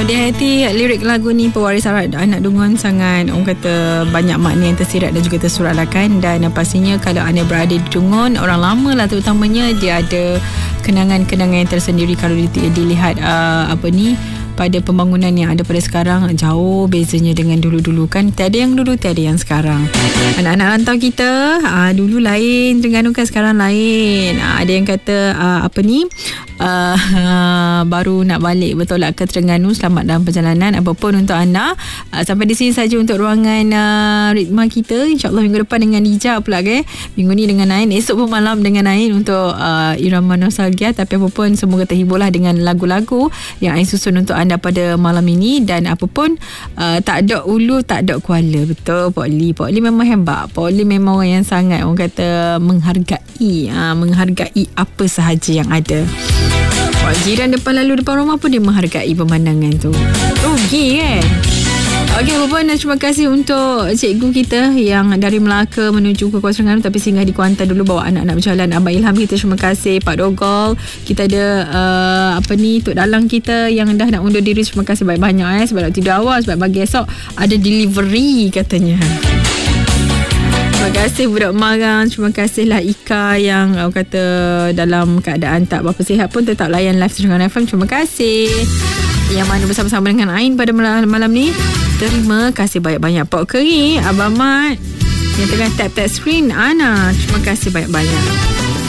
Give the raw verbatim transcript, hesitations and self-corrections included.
di hati lirik lagu ni pewaris arat anak dunguan sangat, orang kata banyak makna yang tersirat dan juga tersuratakan. Dan pastinya kalau anda berada di Dungun, orang lama lah terutamanya, dia ada kenangan-kenangan yang tersendiri. Kalau dilihat uh, apa ni pada pembangunan yang ada pada sekarang, jauh bezanya dengan dulu-dulu kan. Tiada yang dulu, tiada yang sekarang. Anak-anak rantau kita aa, dulu lain Terengganu kan, sekarang lain. Aa, ada yang kata aa, apa ni aa, aa, baru nak balik bertolak ke Terengganu. Selamat dalam perjalanan. Apapun untuk anda, aa, sampai di sini saja untuk ruangan aa, ritma kita. InsyaAllah minggu depan dengan Nija pula ke. Minggu ni dengan Ain, esok pun malam dengan Ain untuk aa, irama nostalgia. Tapi apapun, semoga terhiburlah dengan lagu-lagu yang Ain susun untuk anda pada malam ini. Dan apapun, uh, tak ada ulu, tak ada kuala. Betul Pak Li. Pak Li memang hebat. Pak Li memang orang yang sangat, orang kata, menghargai uh, menghargai apa sahaja yang ada. Pak jiran depan lalu depan rumah pun dia menghargai pemandangan tu. Rugi kan. Okey, apapun, terima kasih untuk cikgu kita yang dari Melaka menuju ke Kuala Terengganu tapi singgah di Kuantan dulu bawa anak-anak berjalan. Abang Ilham kita, terima kasih. Pak Dogol, kita ada uh, apa ni Tok Dalang kita yang dah nak undur diri, terima kasih banyak-banyak eh sebab nak tidur awal, sebab pagi esok ada delivery katanya. Terima kasih Budak Marang. Terima kasihlah Ika yang uh, kata dalam keadaan tak berapa sihat pun tetap layan live Terengganu F M. Terima kasih. Yang mana bersama-sama dengan Ain pada malam, malam ni. Terima kasih banyak-banyak. Pok Keri, Abang Mat yang tengah tap-tap screen, Ana, terima kasih banyak-banyak.